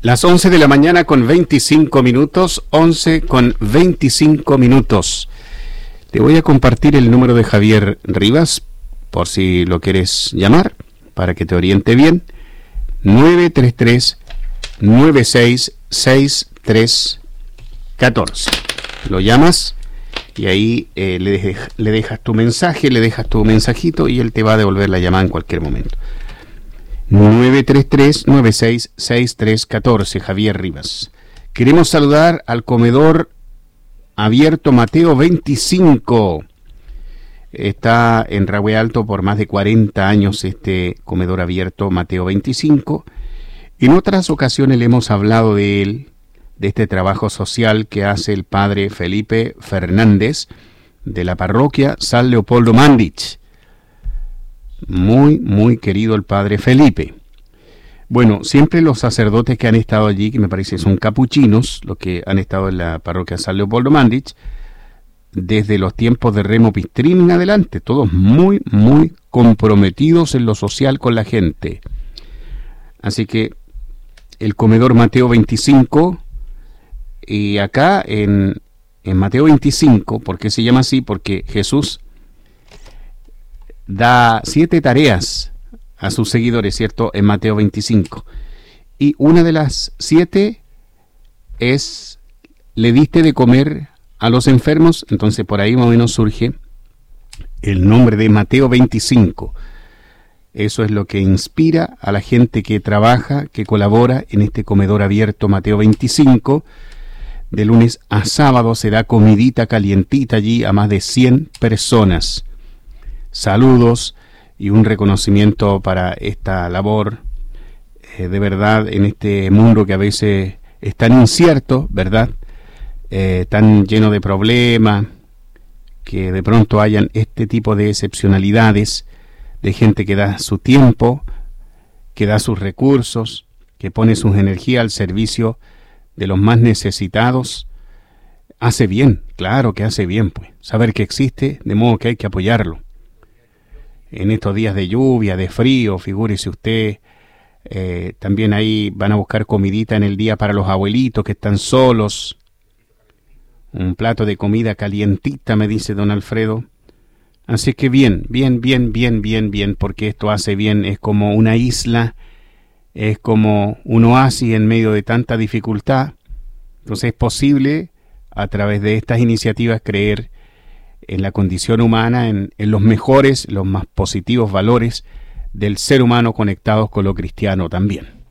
Las 11 de la mañana con 25 minutos, 11 con 25 minutos. Te voy a compartir el número de Javier Rivas, por si lo quieres llamar, para que te oriente bien. 933-966314. Lo llamas y ahí le dejas tu mensaje, le dejas tu mensajito y él te va a devolver la llamada en cualquier momento. 933-966314, Javier Rivas. Queremos saludar al comedor abierto Mateo 25. Está en Rahue Alto por más de 40 años este comedor abierto Mateo 25. En otras ocasiones le hemos hablado de él, de este trabajo social que hace el padre Felipe Fernández de la parroquia San Leopoldo Mandich. Muy, muy querido el padre Felipe. Bueno, siempre los sacerdotes que han estado allí, que me parece son capuchinos, los que han estado en la parroquia San Leopoldo Mandich, desde los tiempos de Remo Pistrini en adelante, todos muy, muy comprometidos en lo social con la gente. Así que el comedor Mateo 25, y acá en Mateo 25, ¿por qué se llama así? Porque Jesús da 7 tareas a sus seguidores, ¿cierto? En Mateo 25. Y una de las 7 es, le diste de comer a los enfermos. Entonces por ahí más o menos surge el nombre de Mateo 25. Eso es lo que inspira a la gente que trabaja, que colabora en este comedor abierto Mateo 25. De lunes a sábado se da comidita calientita allí a más de 100 personas. Saludos y un reconocimiento para esta labor, de verdad, en este mundo que a veces es tan incierto, ¿verdad? Tan lleno de problemas, que de pronto hayan este tipo de excepcionalidades, de gente que da su tiempo, que da sus recursos, que pone sus energías al servicio de los más necesitados. Hace bien, claro que hace bien, pues, saber que existe, de modo que hay que apoyarlo. En estos días de lluvia, de frío, figúrese usted, también ahí van a buscar comidita en el día para los abuelitos que están solos. Un plato de comida calientita, me dice don Alfredo. Así que bien, porque esto hace bien, es como una isla, es como un oasis en medio de tanta dificultad. Entonces es posible, a través de estas iniciativas, creer en la condición humana, en los mejores, los más positivos valores del ser humano conectados con lo cristiano también.